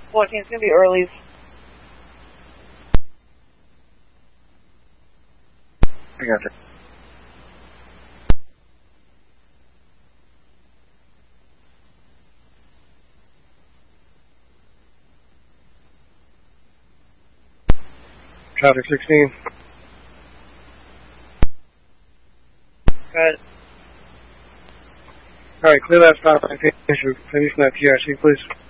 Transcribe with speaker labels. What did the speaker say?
Speaker 1: 14, it's going to be early.
Speaker 2: I got you. Traffic 16.
Speaker 1: Good.
Speaker 2: Alright, clear that stop. Finish that TRC, please.